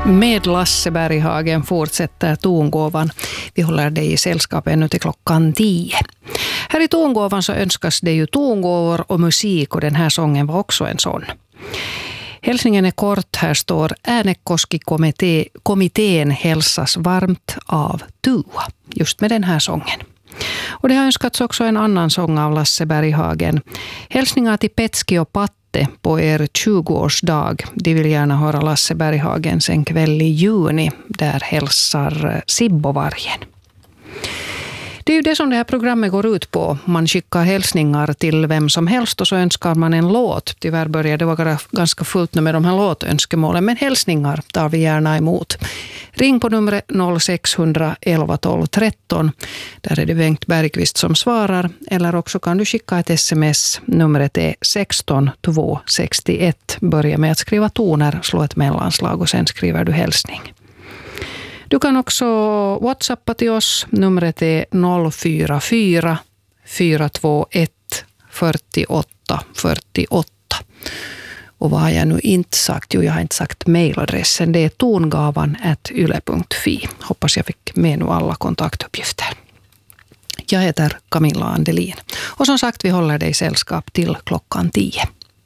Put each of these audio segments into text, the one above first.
Med Lasse Berghagen fortsätter tongåvan. Vi håller dig i sällskap ännu till klockan 10. Här i tongåvan så önskas det ju tongåvor och musik, och den här sången var också en sån. Hälsningen är kort. Här står: Äänekoski-kommittén hälsas varmt av Tua. Just med den här sången. Och det har önskats också en annan sång av Lasse Berghagen. Hälsningar till Petski och Patte på er 20-årsdag. De vill gärna höra Lasse Berghagens En kväll i juni. Där hälsar Sibbovargen. Det är ju det som det här programmet går ut på. Man skickar hälsningar till vem som helst och så önskar man en låt. Tyvärr börjar det vara ganska fullt med de här låtönskemålen, men hälsningar tar vi gärna emot. Ring på numret 0611 12 13. Där är det Bengt Bergqvist som svarar. Eller också kan du skicka ett sms. Numret är 16 261. Börja med att skriva toner, slå ett mellanslag och sen skriver du hälsning. Du kan också WhatsAppa till oss. Numret är 044 421 48 48. Och vad har jag nu inte sagt? Jo, jag har inte sagt mejladressen. Det är tongavan@yle.fi. Hoppas jag fick med nu alla kontaktuppgifter. Jag heter Camilla Andelin. Och som sagt, vi håller dig sällskap till klockan 10.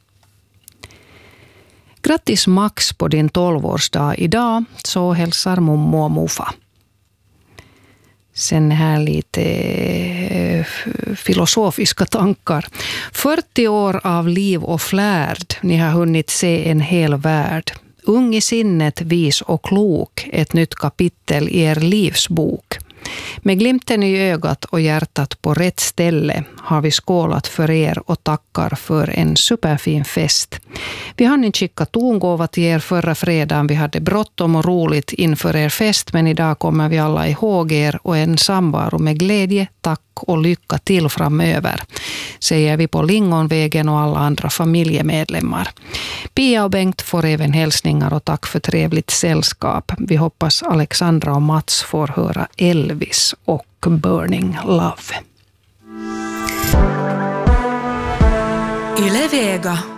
Grattis Max på din 12-årsdag idag, så hälsar mommo och muffa. Sen här lite filosofiska tankar. 40 år av liv och flärd, ni har hunnit se en hel värld. Ung i sinnet, vis och klok, ett nytt kapitel i er livsbok. Med glimten i ögat och hjärtat på rätt ställe har vi skålat för er och tackar för en superfin fest. Vi hann inte skicka tongåva till er förra fredagen. Vi hade bråttom och roligt inför er fest, men idag kommer vi alla ihåg er och en samvaro med glädje, tack och lycka till framöver, säger vi på Lingonvägen och alla andra familjemedlemmar. Pia och Bengt får även hälsningar och tack för trevligt sällskap. Vi hoppas Alexandra och Mats får höra Elvis och Burning Love. Yle Vega.